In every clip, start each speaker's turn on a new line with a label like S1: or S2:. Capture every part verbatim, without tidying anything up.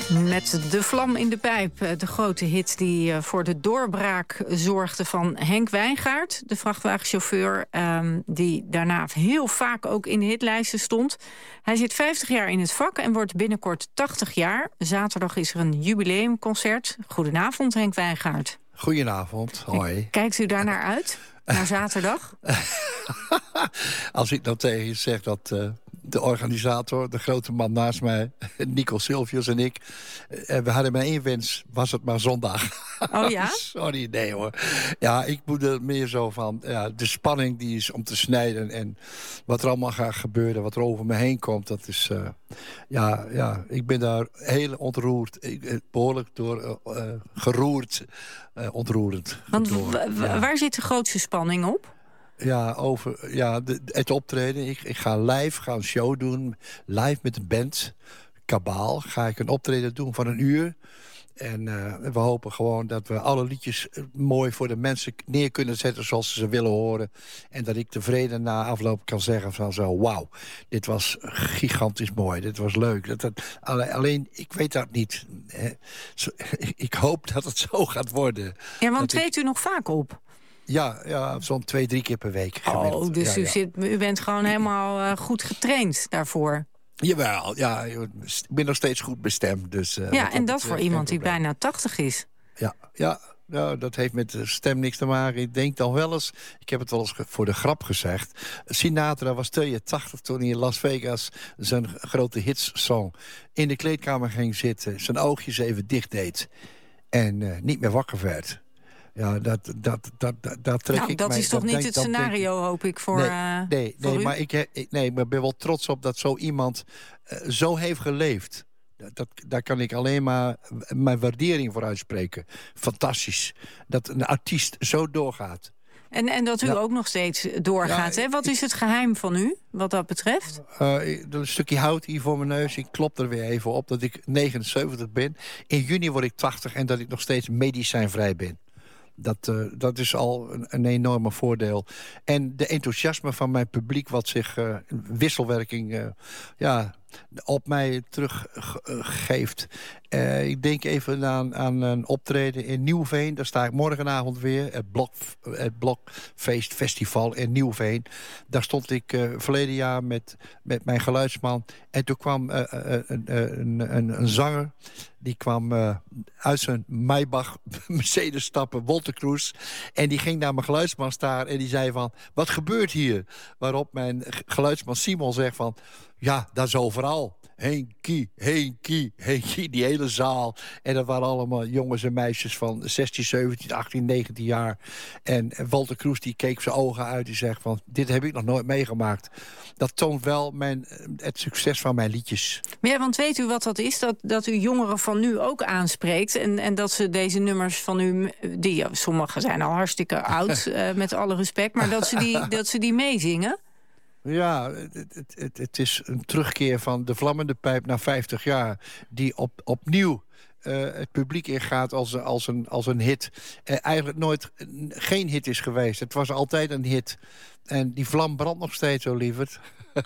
S1: Met De Vlam in de Pijp, de grote hit die voor de doorbraak zorgde van Henk Wijngaard, de vrachtwagenchauffeur, um, die daarna heel vaak ook in de hitlijsten stond. Hij zit vijftig jaar in het vak en wordt binnenkort tachtig jaar. Zaterdag is er een jubileumconcert. Goedenavond, Henk Wijngaard.
S2: Goedenavond, hoi.
S1: Kijkt u daar naar uit, naar zaterdag?
S2: Als ik nou tegen je zeg dat uh, de organisator, de grote man naast mij, Nico Silvius en ik, uh, we hadden maar één wens, was het maar zondag.
S1: Oh ja?
S2: Sorry, nee hoor. Ja, ik moet er meer zo van, ja, de spanning die is om te snijden en wat er allemaal gaat gebeuren, wat er over me heen komt, dat is, uh, ja, ja, ik ben daar heel ontroerd, ik, behoorlijk door uh, uh, geroerd, uh, ontroerend.
S1: Want
S2: door,
S1: w- w-
S2: ja.
S1: waar zit de grootste spanning op?
S2: Ja, over ja, de, het optreden. Ik, ik ga live ga een show doen. Live met een band. Kabaal. Ga ik een optreden doen van een uur. En uh, we hopen gewoon dat we alle liedjes mooi voor de mensen neer kunnen zetten zoals ze ze willen horen. En dat ik tevreden na afloop kan zeggen van zo, wauw, dit was gigantisch mooi. Dit was leuk. Dat, dat, alleen, ik weet dat niet. Hè. Zo, ik hoop dat het zo gaat worden.
S1: Ja, want
S2: dat
S1: treedt
S2: ik,
S1: u nog vaak op?
S2: Ja, ja zo'n twee, drie keer per week. Gemiddeld.
S1: Oh, dus
S2: ja,
S1: u,
S2: ja.
S1: zit, u bent gewoon helemaal uh, goed getraind daarvoor.
S2: Jawel, ja, ik ben nog steeds goed bestemd. Dus, uh,
S1: ja, en dat voor iemand die bijna tachtig is.
S2: Ja, ja, ja, dat heeft met de stem niks te maken. Ik denk dan wel eens, ik heb het wel eens voor de grap gezegd. Sinatra was tweeëntachtig toen hij in Las Vegas zijn grote hitssong in de kleedkamer ging zitten. Zijn oogjes even dicht deed en uh, niet meer wakker werd. Ja, dat, dat, dat, dat, dat trek
S1: nou,
S2: ik
S1: dat
S2: mij,
S1: is toch
S2: dat
S1: niet
S2: denk,
S1: het scenario,
S2: denk,
S1: hoop ik, voor
S2: Nee,
S1: uh,
S2: nee,
S1: voor
S2: nee,
S1: u?
S2: maar ik, ik, nee, maar ik ben wel trots op dat zo iemand uh, zo heeft geleefd. Dat, daar kan ik alleen maar mijn waardering voor uitspreken. Fantastisch. Dat een artiest zo doorgaat.
S1: En, en dat u ja. ook nog steeds doorgaat. Ja, hè? Wat is het geheim van u, wat dat betreft?
S2: Uh, een stukje hout hier voor mijn neus. Ik klop er weer even op dat ik negenenzeventig ben. In juni word ik tachtig en dat ik nog steeds medicijnvrij ben. Dat, uh, dat is al een, een enorme voordeel. En de enthousiasme van mijn publiek, wat zich uh, wisselwerking uh, ja, op mij teruggeeft. Uh, uh, ik denk even aan, aan een optreden in Nieuwveen. Daar sta ik morgenavond weer. Het, Blok, het Blokfeest Festival in Nieuwveen. Daar stond ik uh, verleden jaar met, met mijn geluidsman. En toen kwam uh, uh, een, een, een, een zanger. Die kwam uh, uit zijn Maybach Mercedes stappen, Wolter Kroes. En die ging naar mijn geluidsman staan en die zei van, wat gebeurt hier? Waarop mijn geluidsman Simon zegt van, ja, dat is overal. Henkie, Henkie, Henkie, die hele zaal. En dat waren allemaal jongens en meisjes van zestien, zeventien, achttien, negentien jaar. En Walter Kroes die keek zijn ogen uit en zegt van, dit heb ik nog nooit meegemaakt. Dat toont wel mijn, het succes van mijn liedjes.
S1: Ja, want weet u wat dat is? Dat, dat u jongeren van nu ook aanspreekt. En, en dat ze deze nummers van u, die sommige zijn al hartstikke oud, uh, met alle respect, maar dat ze die, dat ze die meezingen?
S2: Ja, het, het, het is een terugkeer van De Vlam in de Pijp na vijftig jaar... die op, opnieuw uh, het publiek ingaat als, als, een, als een hit. Uh, eigenlijk nooit uh, geen hit is geweest. Het was altijd een hit. En die vlam brandt nog steeds, zo lieverd.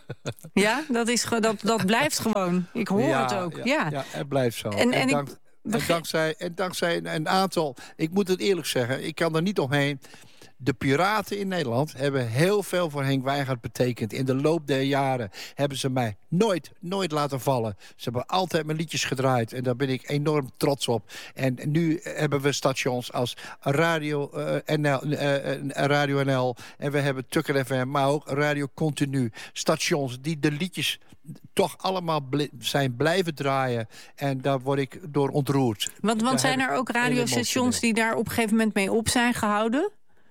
S1: Ja, dat, is, dat, dat blijft gewoon. Ik hoor
S2: ja,
S1: het ook.
S2: Ja,
S1: ja.
S2: ja, het blijft zo.
S1: En,
S2: en,
S1: en
S2: dank,
S1: ik...
S2: en, dankzij, en dankzij een, een aantal... Ik moet het eerlijk zeggen, ik kan er niet omheen... De piraten in Nederland hebben heel veel voor Henk Wijngaard betekend. In de loop der jaren hebben ze mij nooit, nooit laten vallen. Ze hebben altijd mijn liedjes gedraaid. En daar ben ik enorm trots op. En nu hebben we stations als Radio, uh, N L, uh, Radio N L. En we hebben Tukker F M, maar ook Radio Continu. Stations die de liedjes toch allemaal bl- zijn blijven draaien. En daar word ik door ontroerd.
S1: Want, want zijn er ook radiostations die daar op een gegeven moment mee op zijn gehouden?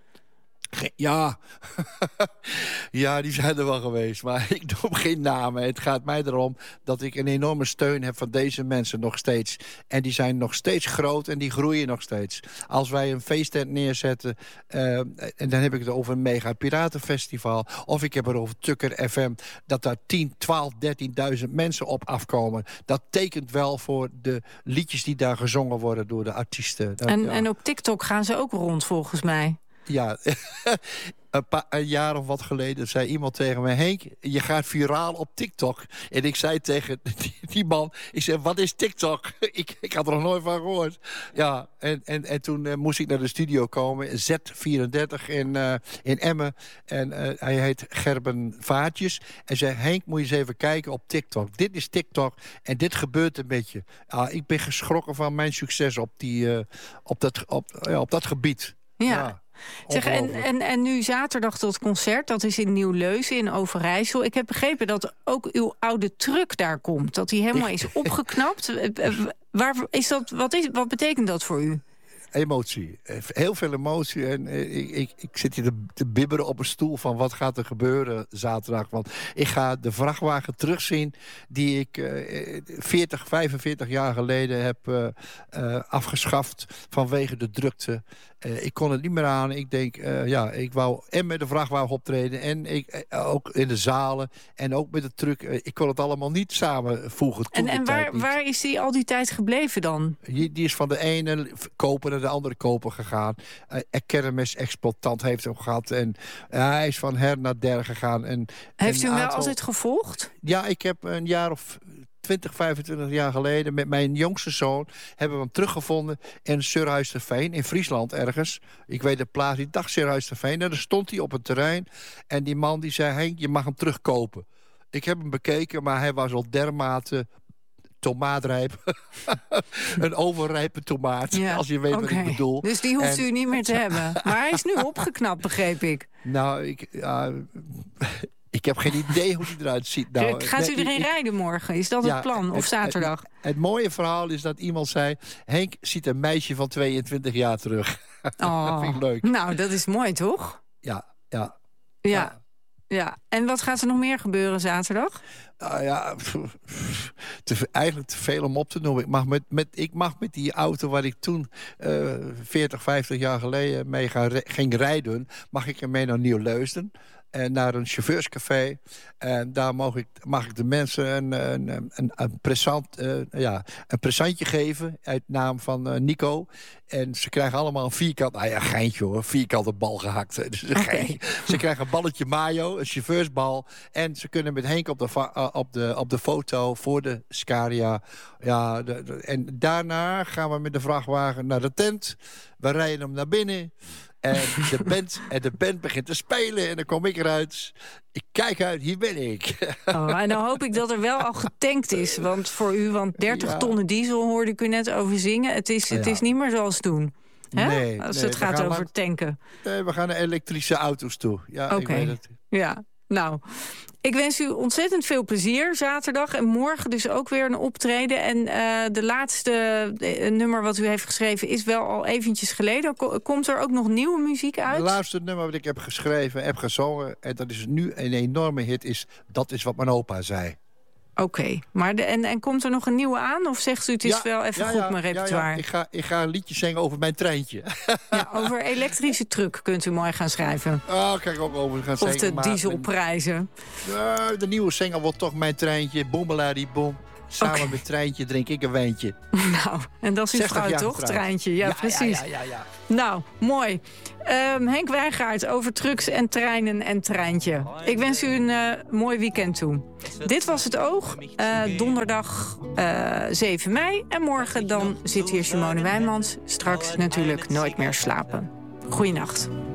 S2: Ja, ja, die zijn er wel geweest. Maar ik noem geen namen. Het gaat mij erom dat ik een enorme steun heb van deze mensen nog steeds. En die zijn nog steeds groot en die groeien nog steeds. Als wij een feesttent neerzetten... Uh, en dan heb ik het over een mega piratenfestival... of ik heb het over Tukker F M... dat daar tien, twaalf, dertienduizend mensen op afkomen. Dat tekent wel voor de liedjes die daar gezongen worden door de artiesten. Dat,
S1: en,
S2: ja.
S1: en op TikTok gaan ze ook rond, volgens mij.
S2: Ja, een, paar, een jaar of wat geleden zei iemand tegen me... Henk, je gaat viraal op TikTok. En ik zei tegen die, die man... Ik zei, wat is TikTok? ik, ik had er nog nooit van gehoord. Ja, en, en, en toen uh, moest ik naar de studio komen. Z vierendertig in, uh, in Emmen. En uh, hij heet Gerben Vaartjes. En zei, Henk, moet je eens even kijken op TikTok. Dit is TikTok en dit gebeurt een beetje. Uh, ik ben geschrokken van mijn succes op, die, uh, op, dat, op, ja, op dat gebied.
S1: Ja.
S2: ja.
S1: Zeg, en, en, en nu zaterdag dat concert, dat is in Nieuw-Leuzen in Overijssel. Ik heb begrepen dat ook uw oude truck daar komt. Dat die helemaal is opgeknapt. Waar is dat, wat, is, wat betekent dat voor u?
S2: Emotie. Heel veel emotie. En ik, ik, ik zit hier te, te bibberen op een stoel van wat gaat er gebeuren zaterdag. Want ik ga de vrachtwagen terugzien die ik uh, veertig, vijfenveertig jaar geleden heb uh, uh, afgeschaft vanwege de drukte. Uh, ik kon het niet meer aan. Ik denk, uh, ja, ik wou en met de vrachtwagen optreden en ik, uh, ook in de zalen en ook met de truck. Uh, ik kon het allemaal niet samenvoegen.
S1: En, en waar, waar is die al die tijd gebleven dan?
S2: Die, die is van de ene koper naar de andere koper gegaan. Uh, Kermis-exploitant heeft hem gehad. En uh, hij is van her naar der gegaan. En,
S1: heeft u hem
S2: aantal...
S1: wel altijd gevolgd?
S2: Ja, ik heb een jaar of twintig, vijfentwintig jaar geleden met mijn jongste zoon hebben we hem teruggevonden in Surhuisterveen, in Friesland ergens. Ik weet de plaats, ik dacht Surhuisterveen. En daar stond hij op het terrein. En die man die zei, Henk, je mag hem terugkopen. Ik heb hem bekeken, maar hij was al dermate tomaatrijp. Een overrijpe tomaat, ja, als je weet okay. wat ik bedoel.
S1: Dus die hoeft
S2: en...
S1: u niet meer te hebben. Maar hij is nu opgeknapt, begreep ik.
S2: Nou, ik... Uh, Ik heb geen idee hoe die eruit ziet. Nou,
S1: gaat u
S2: nee,
S1: erin ik, rijden morgen? Is dat ja, het plan? Of
S2: het,
S1: zaterdag?
S2: Het, het mooie verhaal is dat iemand zei... Henk ziet een meisje van tweeëntwintig jaar terug.
S1: Oh,
S2: dat vind ik leuk.
S1: Nou, dat is mooi, toch?
S2: Ja, ja.
S1: Ja. ja. Ja, en wat gaat er nog meer gebeuren zaterdag?
S2: Nou ja, te, eigenlijk te veel om op te noemen. Ik mag met, met, ik mag met die auto waar ik toen uh, veertig, vijftig jaar geleden mee ga, ging rijden... mag ik ermee naar Nieuw-Leusden. En naar een chauffeurscafé. En daar mag ik, mag ik de mensen een, een, een, een, present, uh, ja, een presentje geven. Uit naam van uh, Nico. En ze krijgen allemaal een vierkant... Nou ja, geintje hoor. Vierkante bal gehakt. Dus een okay. Ze krijgen een balletje mayo. Een chauffeursbal. En ze kunnen met Henk op de, uh, op de, op de foto voor de Scaria. Ja, de, de, en daarna gaan we met de vrachtwagen naar de tent. We rijden hem naar binnen. En de, band, en de band begint te spelen en dan kom ik eruit. Ik kijk uit, hier ben ik.
S1: Oh, en dan hoop ik dat er wel al getankt is. Want voor u, want dertig ja. tonnen diesel hoorde ik u net over zingen. Het is, het ja. is niet meer zoals toen. Hè?
S2: Nee,
S1: Als
S2: nee,
S1: het gaat over
S2: naar,
S1: tanken.
S2: Nee, we gaan naar elektrische auto's toe. Ja,
S1: Oké,
S2: okay. ik weet het.
S1: Ja. Nou, ik wens u ontzettend veel plezier zaterdag. En morgen dus ook weer een optreden. En uh, de laatste uh, nummer wat u heeft geschreven is wel al eventjes geleden. Ko- komt er ook nog nieuwe muziek uit?
S2: Het laatste nummer wat ik heb geschreven, heb gezongen... en dat is nu een enorme hit, is Dat is wat mijn opa zei.
S1: Oké, okay. maar de, en, en komt er nog een nieuwe aan? Of zegt u het is ja, wel even ja, goed, ja, mijn repertoire?
S2: Ja, ja. Ik, ga, ik ga een liedje zingen over mijn treintje.
S1: Ja, over elektrische truck kunt u mooi gaan schrijven.
S2: Oh, kijk ook over gaan
S1: of
S2: zingen.
S1: Of de dieselprijzen.
S2: Uh, de nieuwe single wordt toch mijn treintje. Boemeladi boem. Samen okay. met Treintje drink ik een wijntje.
S1: Nou, en dat is uw vrouw toch, getrouwd. Treintje? Ja, ja precies. Ja, ja, ja, ja. Nou, mooi. Um, Henk Wijngaard over trucks en treinen en treintje. Ik wens u een uh, mooi weekend toe. Dit was Het Oog. Uh, donderdag uh, zeven mei. En morgen dan zit hier Simone Wijnmans. Straks natuurlijk Nooit meer slapen. Goeienacht.